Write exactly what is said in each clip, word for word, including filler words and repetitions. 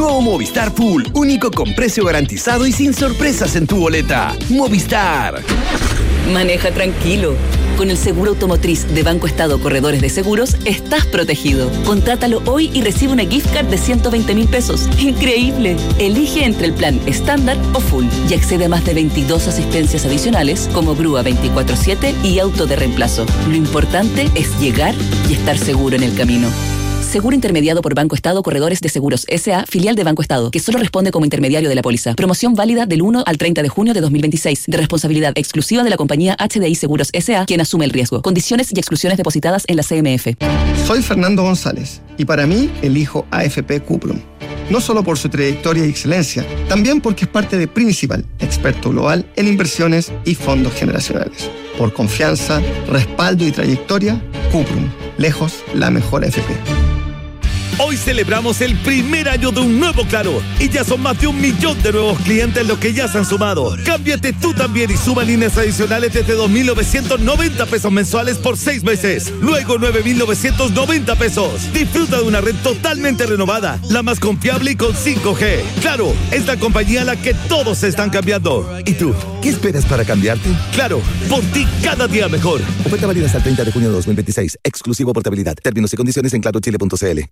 Nuevo Movistar Full, único con precio garantizado y sin sorpresas en tu boleta. Movistar. Maneja tranquilo. Con el seguro automotriz de Banco Estado Corredores de Seguros, estás protegido. Contrátalo hoy y recibe una gift card de ciento veinte mil pesos. ¡Increíble! Elige entre el plan estándar o full y accede a más de veintidós asistencias adicionales como grúa veinticuatro siete y auto de reemplazo. Lo importante es llegar y estar seguro en el camino. Seguro intermediado por Banco Estado Corredores de Seguros S A, filial de Banco Estado, que solo responde como intermediario de la póliza. Promoción válida del uno al treinta de junio de dos mil veintiséis, de responsabilidad exclusiva de la compañía H D I Seguros S A, quien asume el riesgo. Condiciones y exclusiones depositadas en la C M F. Soy Fernando González y para mí elijo A F P Cuprum. No solo por su trayectoria y excelencia, también porque es parte de Principal, experto global en inversiones y fondos generacionales. Por confianza, respaldo y trayectoria, Cuprum, lejos la mejor A F P. Hoy celebramos el primer año de un nuevo Claro y ya son más de un millón de nuevos clientes los que ya se han sumado. Cámbiate tú también y suma líneas adicionales desde dos mil novecientos noventa pesos mensuales por seis meses. Luego nueve mil novecientos noventa pesos. Disfruta de una red totalmente renovada, la más confiable y con cinco G. Claro, es la compañía a la que todos se están cambiando. ¿Y tú? ¿Qué esperas para cambiarte? Claro, por ti cada día mejor. Oferta válida hasta el treinta de junio de dos mil veintiséis. Exclusivo portabilidad. Términos y condiciones en claro chile punto c l.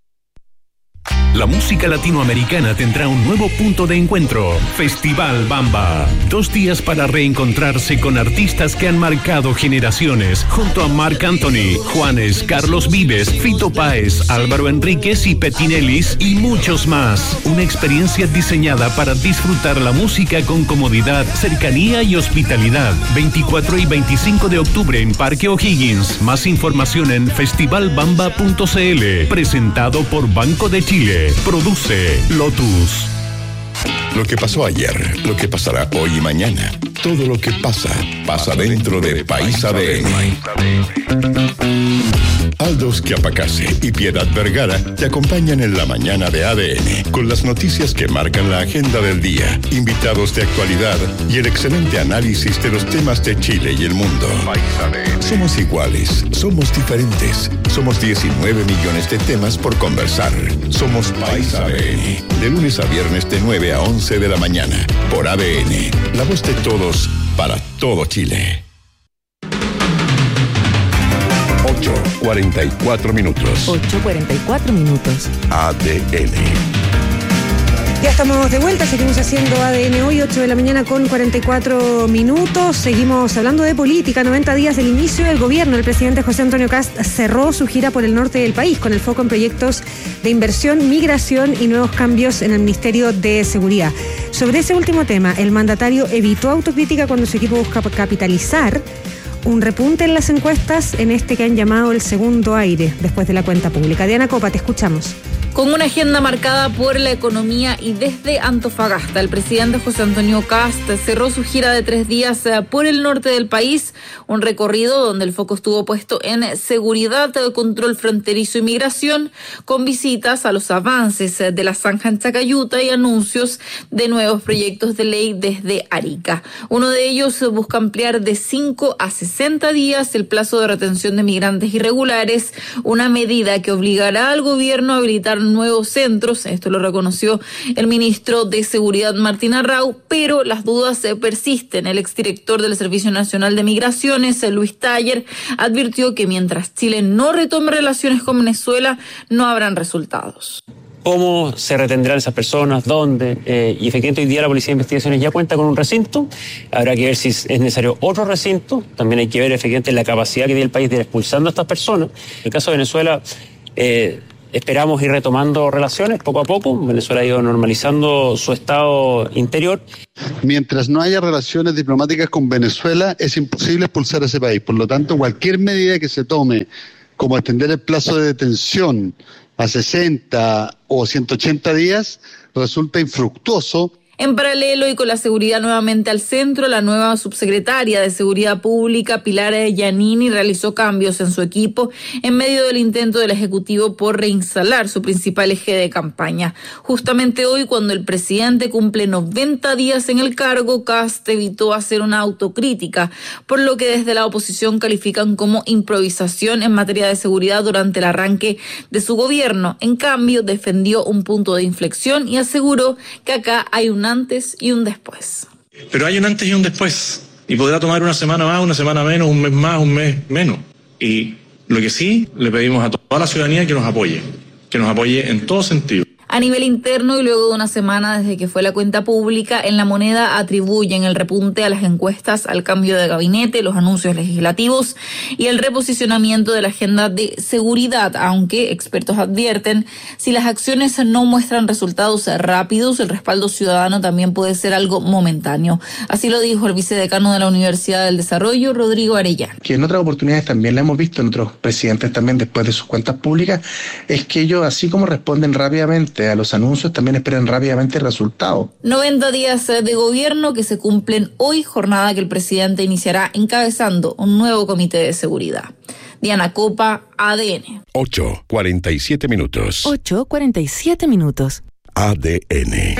La música latinoamericana tendrá un nuevo punto de encuentro. Festival Bamba. Dos días para reencontrarse con artistas que han marcado generaciones. Junto a Marc Anthony, Juanes, Carlos Vives, Fito Páez, Álvaro Enríquez y Petinelis y muchos más. Una experiencia diseñada para disfrutar la música con comodidad, cercanía y hospitalidad. veinticuatro y veinticinco de octubre en Parque O'Higgins. Más información en festival bamba punto c l. Presentado por Banco de Chile. Produce Lotus. Lo que pasó ayer, lo que pasará hoy y mañana. Todo lo que pasa, pasa dentro de País A D N. Aldos Chiapacase y Piedad Vergara te acompañan en la mañana de A D N con las noticias que marcan la agenda del día, invitados de actualidad y el excelente análisis de los temas de Chile y el mundo. Somos iguales, somos diferentes, somos diecinueve millones de temas por conversar. Somos País A D N, de lunes a viernes de nueve a once de la mañana, por A D N, la voz de todos para todo Chile. ocho cuarenta y cuatro minutos. ocho cuarenta y cuatro minutos. A D N. Ya estamos de vuelta, seguimos haciendo A D N hoy, ocho de la mañana con cuarenta y cuatro minutos. Seguimos hablando de política. noventa días del inicio del gobierno. El presidente José Antonio Kast cerró su gira por el norte del país con el foco en proyectos de inversión, migración y nuevos cambios en el Ministerio de Seguridad. Sobre ese último tema, el mandatario evitó autocrítica cuando su equipo busca capitalizar un repunte en las encuestas en este que han llamado el segundo aire después de la cuenta pública. Diana Copa, te escuchamos. Con una agenda marcada por la economía y desde Antofagasta, el presidente José Antonio Kast cerró su gira de tres días por el norte del país, un recorrido donde el foco estuvo puesto en seguridad, control fronterizo y migración, con visitas a los avances de la zanja en Chacayuta y anuncios de nuevos proyectos de ley desde Arica. Uno de ellos busca ampliar de cinco a sesenta días el plazo de retención de migrantes irregulares, una medida que obligará al gobierno a habilitar nuevos centros. Esto lo reconoció el ministro de Seguridad Martín Arrau, pero las dudas persisten. El exdirector del Servicio Nacional de Migraciones, Luis Taller, advirtió que mientras Chile no retome relaciones con Venezuela, no habrán resultados. ¿Cómo se retendrán esas personas? ¿Dónde? Eh, y efectivamente hoy día la Policía de Investigaciones ya cuenta con un recinto. Habrá que ver si es necesario otro recinto. También hay que ver efectivamente la capacidad que tiene el país de ir expulsando a estas personas. En el caso de Venezuela, eh, esperamos ir retomando relaciones poco a poco. Venezuela ha ido normalizando su estado interior. Mientras no haya relaciones diplomáticas con Venezuela, es imposible expulsar a ese país. Por lo tanto, cualquier medida que se tome, como extender el plazo de detención a sesenta o ciento ochenta días, resulta infructuoso. En paralelo y con la seguridad nuevamente al centro, la nueva subsecretaria de Seguridad Pública, Pilar Giannini, realizó cambios en su equipo en medio del intento del Ejecutivo por reinstalar su principal eje de campaña. Justamente hoy, cuando el presidente cumple noventa días en el cargo, Kast evitó hacer una autocrítica, por lo que desde la oposición califican como improvisación en materia de seguridad durante el arranque de su gobierno. En cambio, defendió un punto de inflexión y aseguró que acá hay un antes y un después. Pero hay un antes y un después. Y podrá tomar una semana más, una semana menos, un mes más, un mes menos. Y lo que sí, le pedimos a toda la ciudadanía que nos apoye. Que nos apoye en todo sentido. A nivel interno y luego de una semana desde que fue la cuenta pública, en La Moneda atribuyen el repunte a las encuestas, al cambio de gabinete, los anuncios legislativos y el reposicionamiento de la agenda de seguridad, aunque expertos advierten, si las acciones no muestran resultados rápidos, el respaldo ciudadano también puede ser algo momentáneo. Así lo dijo el vicedecano de la Universidad del Desarrollo, Rodrigo Arellano. Que en otras oportunidades también la hemos visto en otros presidentes también después de sus cuentas públicas, es que ellos, así como responden rápidamente a los anuncios, también esperan rápidamente resultados. noventa días de gobierno que se cumplen hoy, jornada que el presidente iniciará encabezando un nuevo comité de seguridad. Diana Copa, A D N. ocho, cuarenta y siete minutos. ocho, cuarenta y siete minutos. A D N.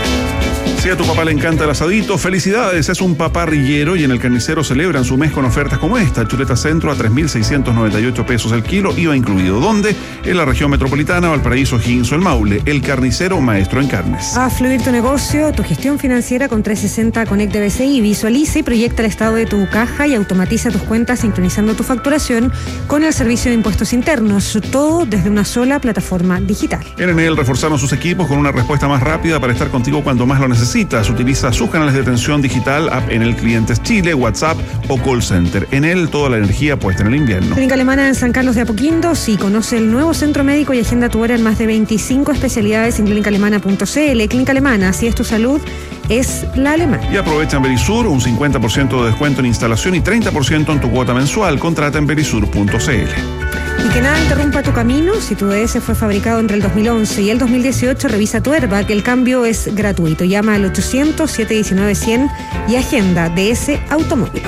Si a tu papá le encanta el asadito, felicidades, es un papá parrillero y en el Carnicero celebran su mes con ofertas como esta. Chuleta Centro a tres mil seiscientos noventa y ocho pesos el kilo, I V A incluido. ¿Dónde? En la región metropolitana, Valparaíso, Higgins o El Maule. El Carnicero, maestro en carnes. A fluir tu negocio, tu gestión financiera con trescientos sesenta Connect de B C I. Visualiza y proyecta el estado de tu caja y automatiza tus cuentas sincronizando tu facturación con el servicio de impuestos internos. Todo desde una sola plataforma digital. En Enel reforzaron sus equipos con una respuesta más rápida para estar contigo cuando más lo necesitas. Utiliza sus canales de atención digital, app Enel Clientes Chile, WhatsApp o call center. Enel, toda la energía puesta en el invierno. Clínica Alemana en San Carlos de Apoquindo. Sí, conoce el nuevo centro médico y agenda tu hora en más de veinticinco especialidades en clínica alemana punto c l. Clínica Alemana, si es tu salud, es la alemana. Y aprovecha en Verisur un cincuenta por ciento de descuento en instalación y treinta por ciento en tu cuota mensual. Contrata en verisur punto c l. Y que nada interrumpa tu camino. Si tu D S fue fabricado entre el dos mil once y el dos mil dieciocho, revisa tu airbag. El cambio es gratuito. Llama al ochocientos, setecientos diecinueve, cien y agenda D S Automóviles.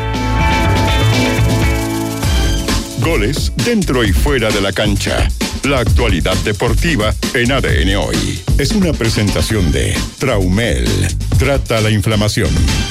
Goles dentro y fuera de la cancha. La actualidad deportiva en A D N Hoy. Es una presentación de Traumel. Trata la inflamación.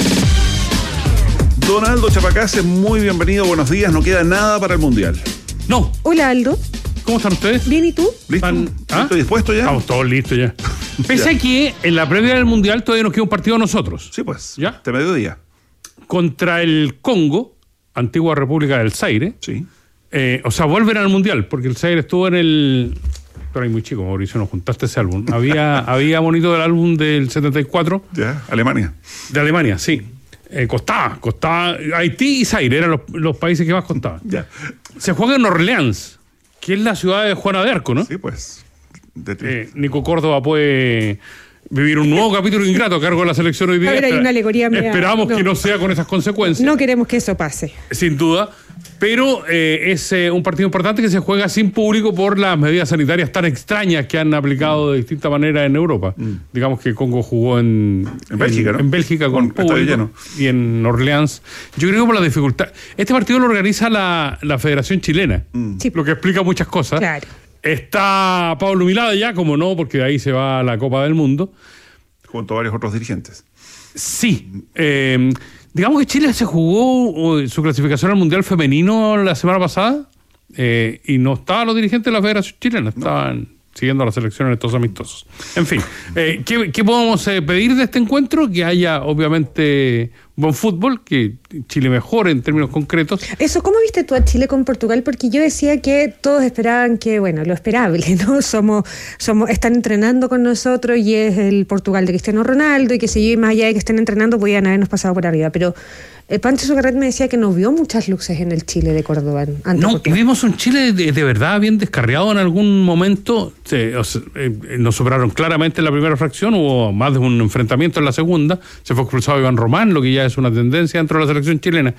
Donaldo Chapacase, muy bienvenido, buenos días. No queda nada para el Mundial. No. Hola, Aldo. ¿Cómo están ustedes? Bien, ¿y tú? ¿Listo? ¿Están, ¿Ah? ¿Listo y dispuesto ya? Estamos todos listos ya. Pese a que en la previa del Mundial todavía nos queda un partido a nosotros. Sí, pues. ¿Ya? De mediodía. Contra el Congo, antigua República del Zaire. Sí. Eh, o sea, vuelven al Mundial, porque el Zaire estuvo en el... Pero hay muy chico, Mauricio, nos juntaste ese álbum. Había, había bonito del álbum del setenta y cuatro. Ya, Alemania. De Alemania, sí. Eh, costaba, costaba. Haití y Zaire eran los, los países que más costaban. Ya. Se juega en Orleans, que es la ciudad de Juana de Arco, ¿no? Sí, pues. De eh, Nico Córdoba puede vivir un nuevo capítulo ingrato a cargo de la selección hoy día. A ver, hay una alegoría media... Esperamos no. que no sea con esas consecuencias. No queremos que eso pase. Sin duda. Pero eh, es eh, un partido importante que se juega sin público por las medidas sanitarias tan extrañas que han aplicado de distinta manera en Europa. Mm. Digamos que Congo jugó en, en Bélgica, en, ¿no? en Bélgica con, con público lleno. Y en Orleans. Yo creo que por la dificultad. Este partido lo organiza la, la Federación Chilena, mm. sí. Lo que explica muchas cosas. Claro. Está Pablo Milada ya, como no, porque de ahí se va a la Copa del Mundo. Junto a varios otros dirigentes. Sí. Eh, digamos que Chile se jugó su clasificación al Mundial Femenino la semana pasada eh, y no estaban los dirigentes de la Federación Chilena, estaban no. siguiendo a la selección en estos amistosos. En fin, eh, ¿qué, ¿qué podemos eh, pedir de este encuentro? Que haya, obviamente, buen fútbol, que Chile mejore en términos concretos. Eso, ¿cómo viste tú a Chile con Portugal? Porque yo decía que todos esperaban que, bueno, lo esperable, ¿no? Somos, somos, están entrenando con nosotros y es el Portugal de Cristiano Ronaldo y que si yo, más allá de que estén entrenando, podían habernos pasado por arriba. Pero eh, Pancho Sugarret me decía que no vio muchas luces en el Chile de Córdoba. No, y vimos un Chile de, de verdad bien descarriado en algún momento. Se, o sea, eh, nos superaron claramente en la primera fracción, hubo más de un enfrentamiento en la segunda. Se fue expulsado Iván Román, lo que ya es una tendencia dentro de la selección chilena.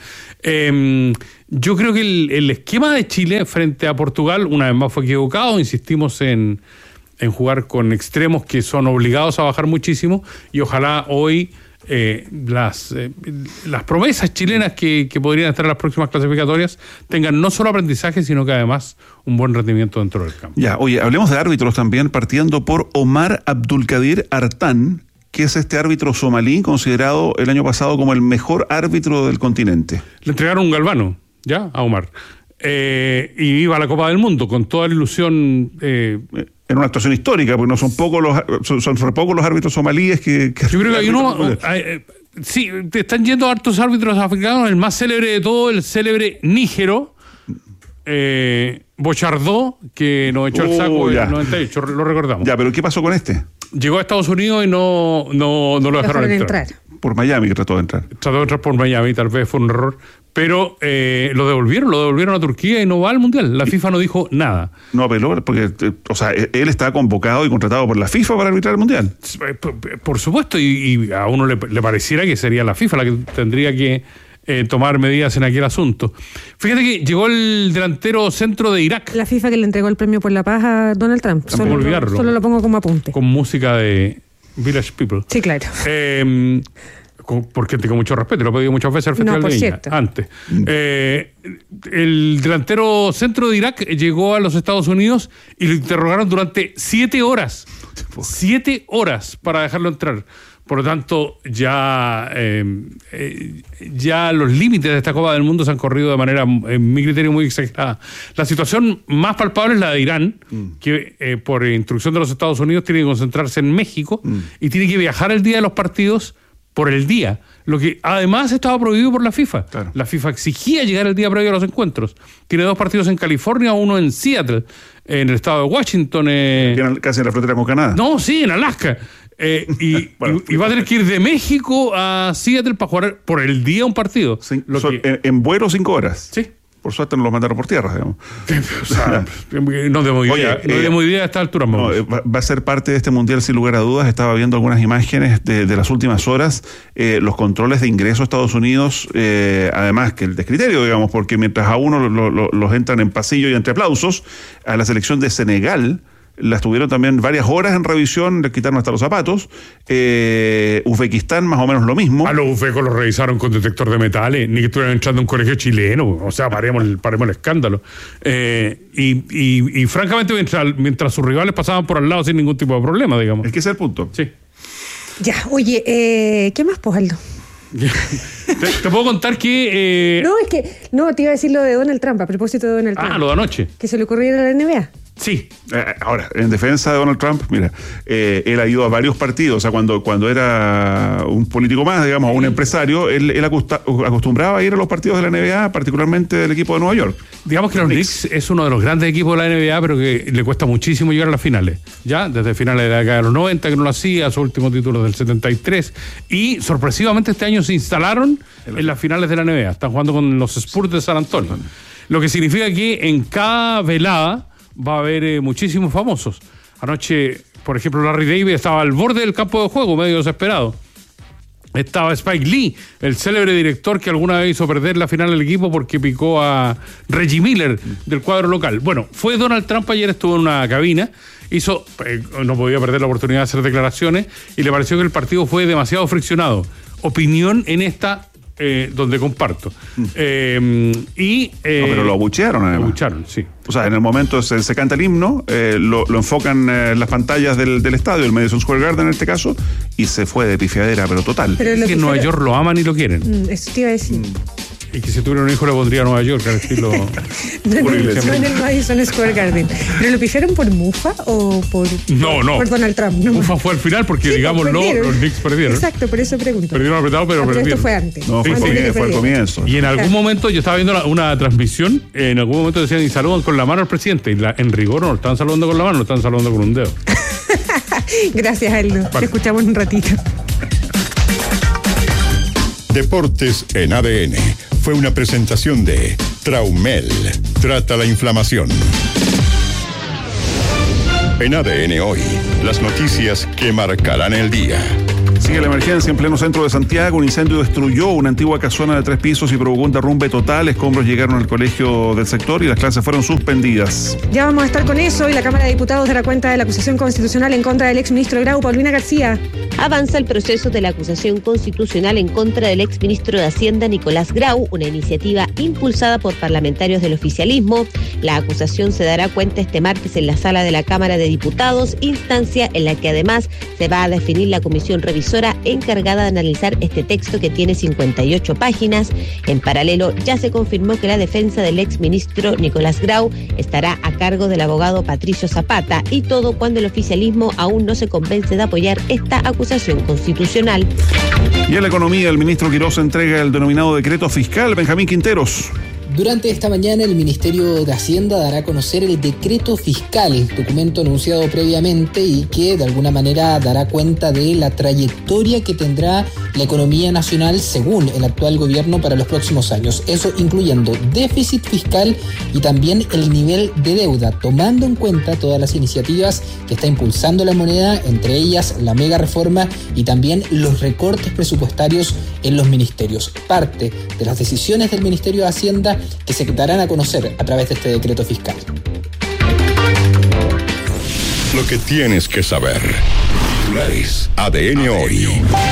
Eh, yo creo que el, el esquema de Chile frente a Portugal, una vez más, fue equivocado. Insistimos en, en jugar con extremos que son obligados a bajar muchísimo, y ojalá hoy eh, las, eh, las promesas chilenas que, que podrían estar en las próximas clasificatorias tengan no solo aprendizaje, sino que además un buen rendimiento dentro del campo. Ya, oye, hablemos de árbitros también, partiendo por Omar Abdulkadir Artán, que es este árbitro somalí considerado el año pasado como el mejor árbitro del continente. Le entregaron un galvano, ¿ya? A Omar. Eh, y iba a la Copa del Mundo con toda la ilusión. Eh, en una actuación histórica, porque no son pocos los son, son pocos los árbitros somalíes que. que yo creo que hay uno. Eh, sí, te están yendo hartos árbitros africanos. El más célebre de todo, el célebre nígero, eh, Bochardó, que nos echó oh, el saco en el noventa y ocho, lo recordamos. Ya, pero ¿qué pasó con este? Llegó a Estados Unidos y no, no, no lo dejaron, dejaron entrar. entrar. Por Miami que trató de entrar. Trató de entrar por Miami, tal vez fue un error. Pero eh, lo devolvieron, lo devolvieron a Turquía y no va al Mundial. La FIFA no dijo nada. No apeló, porque, o sea, él está convocado y contratado por la FIFA para arbitrar el Mundial. Por, por supuesto, y, y a uno le, le pareciera que sería la FIFA la que tendría que eh, tomar medidas en aquel asunto. Fíjate que llegó el delantero centro de Irak. La FIFA que le entregó el premio por la paz a Donald Trump. Solo lo, solo lo pongo como apunte. Con música de Village People. Sí, claro. Eh, porque tengo mucho respeto, lo he pedido muchas veces al Festival no, de Viña, antes. Eh, el delantero centro de Irak llegó a los Estados Unidos y lo interrogaron durante siete horas. Siete horas para dejarlo entrar. Por lo tanto, ya, eh, eh, ya los límites de esta Copa del Mundo se han corrido de manera, en mi criterio, muy exagerada. La situación más palpable es la de Irán, mm. que eh, por instrucción de los Estados Unidos tiene que concentrarse en México mm. y tiene que viajar el día de los partidos por el día, lo que además estaba prohibido por la FIFA. Claro. La FIFA exigía llegar el día previo a los encuentros. Tiene dos partidos en California, uno en Seattle, en el estado de Washington. Eh... Casi en la frontera con Canadá. No, sí, en Alaska. Eh, y, bueno, y, y va a tener que ir de México a Seattle para jugar por el día un partido. Cin- lo que... en, en vuelo cinco horas. Sí. Por suerte no los mandaron por tierra, digamos. O sea, no de muy idea, no de muy idea a esta altura. No, va, va a ser parte de este mundial sin lugar a dudas. Estaba viendo algunas imágenes de, de las últimas horas. Eh, los controles de ingreso a Estados Unidos, eh, además que el descriterio, digamos, porque mientras a uno lo, lo, los entran en pasillo y entre aplausos, a la selección de Senegal la estuvieron también varias horas en revisión, le quitaron hasta los zapatos. Eh, Uzbekistán más o menos lo mismo. A los uzbecos los revisaron con detector de metales, ni que estuvieran entrando a un colegio chileno. O sea, paremos el, paremos el escándalo. Eh, y, y, y francamente, mientras, mientras sus rivales pasaban por al lado sin ningún tipo de problema, digamos. Es que ese es el punto. Sí. Ya, oye, eh, ¿qué más, pues, Aldo? te, te puedo contar que... Eh... No, es que... No, te iba a decir lo de Donald Trump, a propósito de Donald Trump. Ah, lo de anoche. Que se le ocurrió ir a la N B A. Sí. Eh, ahora, en defensa de Donald Trump, mira, eh, él ha ido a varios partidos. O sea, cuando, cuando era un político más, digamos, sí. un empresario, él, él acostumbraba a ir a los partidos de la N B A, particularmente del equipo de Nueva York. Digamos que los Knicks es uno de los grandes equipos de la N B A, pero que le cuesta muchísimo llegar a las finales. Ya, desde finales de la década de los noventa, que no lo hacía, su último título del setenta y tres. Y sorpresivamente este año se instalaron en, en las finales de la N B A. Están jugando con los Spurs de San Antonio. Lo que significa que en cada velada va a haber eh, muchísimos famosos. Anoche, por ejemplo, Larry David estaba al borde del campo de juego, medio desesperado. Estaba Spike Lee, el célebre director que alguna vez hizo perder la final del equipo porque picó a Reggie Miller del cuadro local. Bueno, fue Donald Trump ayer, estuvo en una cabina, hizo, eh, no podía perder la oportunidad de hacer declaraciones y le pareció que el partido fue demasiado friccionado. Opinión en esta... Eh, donde comparto. Eh, y, eh, no, pero lo abuchearon, además. Lo abuchearon, sí. O sea, en el momento se, se canta el himno, eh, lo, lo enfocan en eh, las pantallas del, del estadio, el Madison Square Garden en este caso, y se fue de pifiadera, pero total. Pero es que en Nueva York lo aman y lo quieren. Mm, eso te iba a decir. Mm. Y que si tuviera un hijo le pondría a Nueva York, al estilo... no, no, no en el Madison Square Garden. ¿Pero lo pifiaron por Mufa o por... No, no. Por Donald Trump? No. Mufa fue al final porque, sí, digámoslo, los Knicks perdieron. Exacto, por eso pregunto. Perdieron apretado, pero, ah, pero perdieron. Esto fue antes. No, fue, antes fue, fue al comienzo. Y en algún momento, yo estaba viendo la, una transmisión, en algún momento decían, y saludan con la mano al presidente. Y la, en rigor no lo estaban saludando con la mano, lo estaban saludando con un dedo. Gracias, Aldo. Vale. Te escuchamos un ratito. Deportes en A D N fue una presentación de Traumel. Trata la inflamación. En A D N hoy, las noticias que marcarán el día. Sigue la emergencia en pleno centro de Santiago. Un incendio destruyó una antigua casona de tres pisos y provocó un derrumbe total. Escombros llegaron al colegio del sector y las clases fueron suspendidas. Ya vamos a estar con eso y la Cámara de Diputados dará cuenta de la acusación constitucional en contra del exministro Grau. Paulina García. Avanza el proceso de la acusación constitucional en contra del exministro de Hacienda Nicolás Grau, una iniciativa impulsada por parlamentarios del oficialismo. La acusación se dará cuenta este martes en la sala de la Cámara de Diputados, instancia en la que además se va a definir la comisión revisora encargada de analizar este texto que tiene cincuenta y ocho páginas. En paralelo, ya se confirmó que la defensa del exministro Nicolás Grau estará a cargo del abogado Patricio Zapata, y todo cuando el oficialismo aún no se convence de apoyar esta acusación constitucional. Y en la economía, el ministro Quirós entrega el denominado decreto fiscal. Benjamín Quinteros. Durante esta mañana, el Ministerio de Hacienda dará a conocer el decreto fiscal, documento anunciado previamente y que de alguna manera dará cuenta de la trayectoria que tendrá la economía nacional según el actual gobierno para los próximos años. Eso incluyendo déficit fiscal y también el nivel de deuda, tomando en cuenta todas las iniciativas que está impulsando la moneda, entre ellas la mega reforma y también los recortes presupuestarios en los ministerios. Parte de las decisiones del Ministerio de Hacienda que se darán a conocer a través de este decreto fiscal. Lo que tienes que saber. Titulares A D N hoy.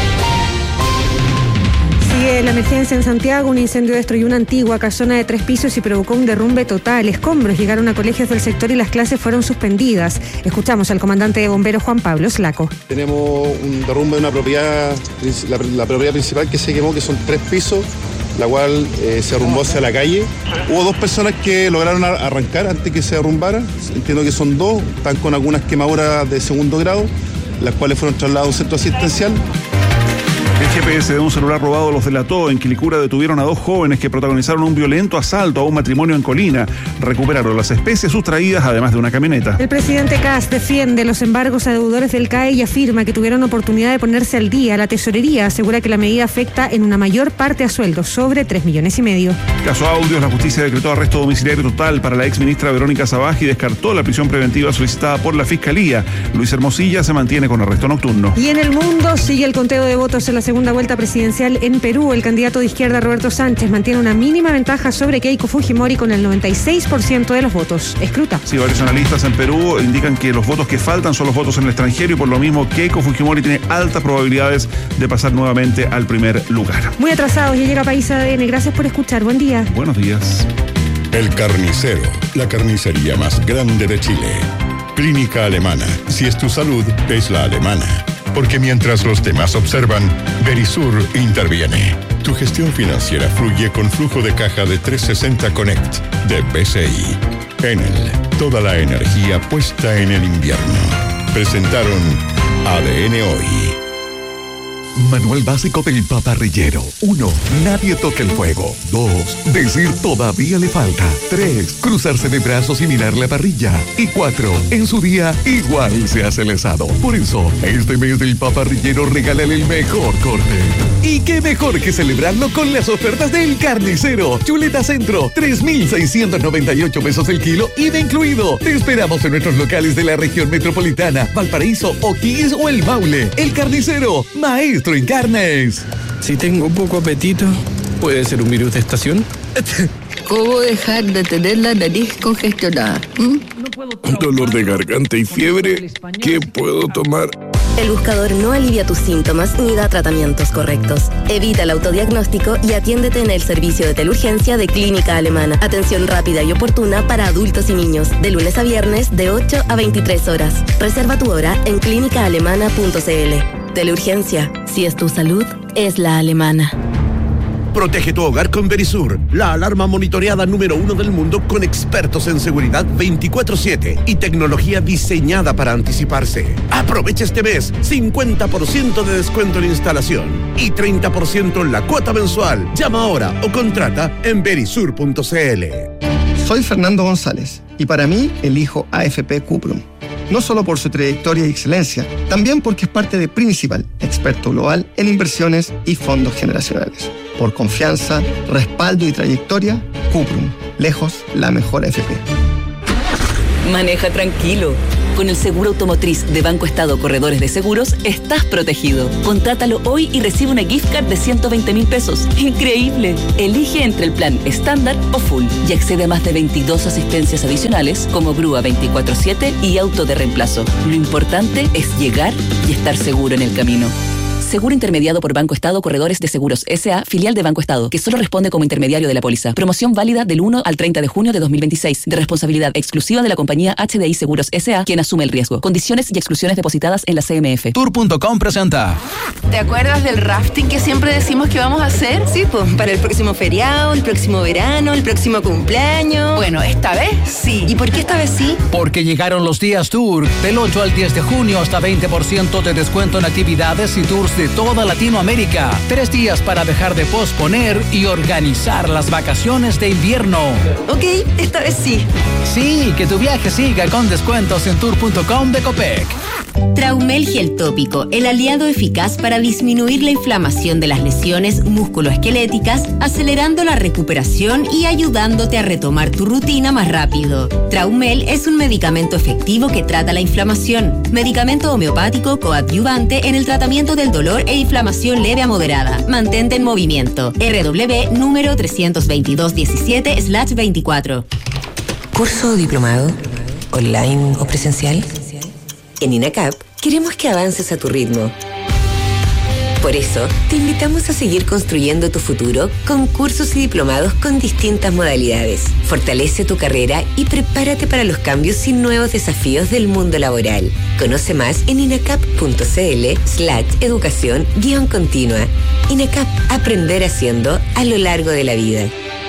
Sigue la emergencia en Santiago. Un incendio destruyó una antigua casona de tres pisos y provocó un derrumbe total. Escombros llegaron a colegios del sector y las clases fueron suspendidas. Escuchamos al comandante de bomberos Juan Pablo Slaco. Tenemos un derrumbe de una propiedad, la, la propiedad principal que se quemó, que son tres pisos, la cual eh, se derrumbó hacia la calle. Hubo dos personas que lograron arrancar antes que se derrumbara. Entiendo que son dos, están con algunas quemaduras de segundo grado, las cuales fueron trasladadas a un centro asistencial. El G P S de un celular robado los delató. En Quilicura detuvieron a dos jóvenes que protagonizaron un violento asalto a un matrimonio en Colina. Recuperaron las especies sustraídas, además de una camioneta. El presidente Kast defiende los embargos a deudores del C A E y afirma que tuvieron oportunidad de ponerse al día. La tesorería asegura que la medida afecta en una mayor parte a sueldos, sobre tres millones y medio. Caso Audios, la justicia decretó arresto domiciliario total para la exministra Verónica Sabaj y descartó la prisión preventiva solicitada por la Fiscalía. Luis Hermosilla se mantiene con arresto nocturno. Y en el mundo sigue el conteo de votos en la segunda vuelta presidencial en Perú. El candidato de izquierda Roberto Sánchez mantiene una mínima ventaja sobre Keiko Fujimori con el noventa y seis por ciento de los votos. Escruta. Sí, varios analistas en Perú indican que los votos que faltan son los votos en el extranjero y por lo mismo Keiko Fujimori tiene altas probabilidades de pasar nuevamente al primer lugar. Muy atrasados, ya llega País A D N. Gracias por escuchar. Buen día. Buenos días. El Carnicero, la carnicería más grande de Chile. Clínica Alemana. Si es tu salud, es la alemana. Porque mientras los demás observan, Verisur interviene. Tu gestión financiera fluye con flujo de caja de trescientos sesenta Connect de B C I. Enel, toda la energía puesta en el invierno. Presentaron A D N Hoy. Manual básico del paparrillero. uno. Nadie toque el fuego. dos. Decir todavía le falta. tres. Cruzarse de brazos y mirar la parrilla. Y cuatro. En su día, igual se hace el asado. Por eso, este mes del paparrillero regálale el mejor corte. Y qué mejor que celebrarlo con las ofertas del Carnicero. Chuleta Centro, tres mil seiscientos noventa y ocho pesos el kilo, I V A incluido. Te esperamos en nuestros locales de la región metropolitana, Valparaíso, O'Higgins o El Maule. El Carnicero, maestro en carnes. Si tengo poco apetito, ¿puede ser un virus de estación? ¿Cómo dejar de tener la nariz congestionada? ¿Mm? Dolor de garganta y fiebre. ¿Qué puedo tomar? El buscador no alivia tus síntomas ni da tratamientos correctos. Evita el autodiagnóstico y atiéndete en el servicio de teleurgencia de Clínica Alemana. Atención rápida y oportuna para adultos y niños, de lunes a viernes de ocho a veintitrés horas. Reserva tu hora en clínica alemana punto c l. Teleurgencia, si es tu salud, es la alemana. Protege tu hogar con Verisur, la alarma monitoreada número uno del mundo con expertos en seguridad veinticuatro siete y tecnología diseñada para anticiparse. Aprovecha este mes cincuenta por ciento de descuento en instalación y treinta por ciento en la cuota mensual. Llama ahora o contrata en verisur punto c l. Soy Fernando González y para mí elijo A F P Cuprum. No solo por su trayectoria y excelencia, también porque es parte de Principal, experto global en inversiones y fondos generacionales. Por confianza, respaldo y trayectoria, Cuprum, lejos la mejor A F P. Maneja tranquilo. Con el seguro automotriz de Banco Estado Corredores de Seguros, estás protegido. Contrátalo hoy y recibe una gift card de ciento veinte mil pesos. ¡Increíble! Elige entre el plan estándar o full y accede a más de veintidós asistencias adicionales como grúa veinticuatro siete y auto de reemplazo. Lo importante es llegar y estar seguro en el camino. Seguro intermediado por Banco Estado Corredores de Seguros S A, filial de Banco Estado, que solo responde como intermediario de la póliza. Promoción válida del uno al treinta de junio de dos mil veintiséis, de responsabilidad exclusiva de la compañía H D I Seguros S A, quien asume el riesgo. Condiciones y exclusiones depositadas en la C M F. Tour punto com presenta. ¿Te acuerdas del rafting que siempre decimos que vamos a hacer? Sí, pues, para el próximo feriado, el próximo verano, el próximo cumpleaños. Bueno, esta vez sí. ¿Y por qué esta vez sí? Porque llegaron los días Tour, del ocho al diez de junio, hasta veinte por ciento de descuento en actividades y tours de toda Latinoamérica. Tres días para dejar de posponer y organizar las vacaciones de invierno. Ok, esta vez sí. Sí, que tu viaje siga con descuentos en tour punto com de Copec. Traumel Gel Tópico, el aliado eficaz para disminuir la inflamación de las lesiones musculoesqueléticas, acelerando la recuperación y ayudándote a retomar tu rutina más rápido. Traumel es un medicamento efectivo que trata la inflamación. Medicamento homeopático coadyuvante en el tratamiento del dolor e inflamación leve a moderada. Mantente en movimiento. R W número trescientos veintidós diecisiete slash veinticuatro. ¿Curso o diplomado? ¿Online o presencial? En INACAP queremos que avances a tu ritmo. Por eso, te invitamos a seguir construyendo tu futuro con cursos y diplomados con distintas modalidades. Fortalece tu carrera y prepárate para los cambios y nuevos desafíos del mundo laboral. Conoce más en inacap.cl slash educación guión continua. INACAP, aprender haciendo a lo largo de la vida.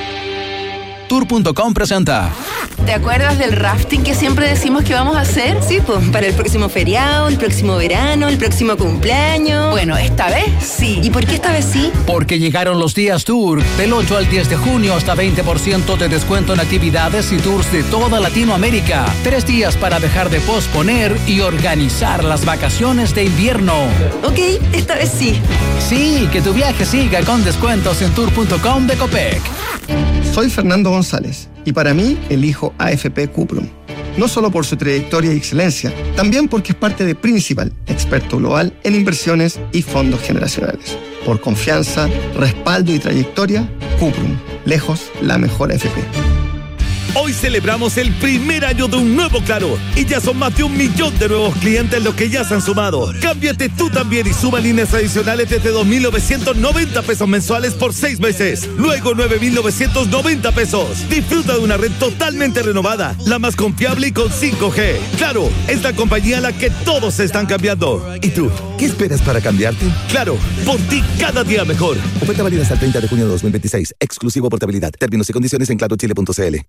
Tour punto com presenta. ¿Te acuerdas del rafting que siempre decimos que vamos a hacer? Sí, pues, para el próximo feriado, el próximo verano, el próximo cumpleaños. Bueno, esta vez sí. ¿Y por qué esta vez sí? Porque llegaron los días Tour, del ocho al diez de junio, hasta veinte por ciento de descuento en actividades y tours de toda Latinoamérica. Tres días para dejar de posponer y organizar las vacaciones de invierno. Ok, esta vez sí. Sí, que tu viaje siga con descuentos en tour punto com de Copec. Soy Fernando González y para mí elijo A F P Cuprum. No solo por su trayectoria y excelencia, también porque es parte de Principal, experto global en inversiones y fondos generacionales. Por confianza, respaldo y trayectoria, Cuprum, lejos la mejor A F P. Hoy celebramos el primer año de un nuevo Claro y ya son más de un millón de nuevos clientes los que ya se han sumado. Cámbiate tú también y suma líneas adicionales desde dos mil novecientos noventa pesos mensuales por seis meses. Luego nueve mil novecientos noventa pesos. Disfruta de una red totalmente renovada, la más confiable y con cinco G. Claro, es la compañía a la que todos se están cambiando. ¿Y tú? ¿Qué esperas para cambiarte? Claro, por ti cada día mejor. Oferta válida hasta el treinta de junio de dos mil veintiséis. Exclusivo portabilidad. Términos y condiciones en claro chile punto c l.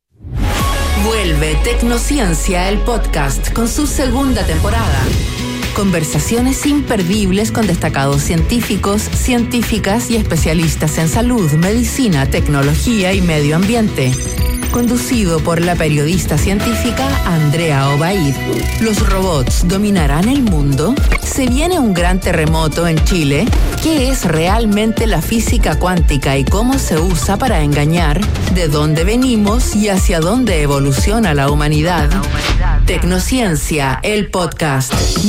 Vuelve Tecnociencia, el podcast, con su segunda temporada. Conversaciones imperdibles con destacados científicos, científicas y especialistas en salud, medicina, tecnología y medio ambiente. Conducido por la periodista científica Andrea Obaid. ¿Los robots dominarán el mundo? ¿Se viene un gran terremoto en Chile? ¿Qué es realmente la física cuántica y cómo se usa para engañar? ¿De dónde venimos y hacia dónde evoluciona la humanidad? Tecnociencia, el podcast.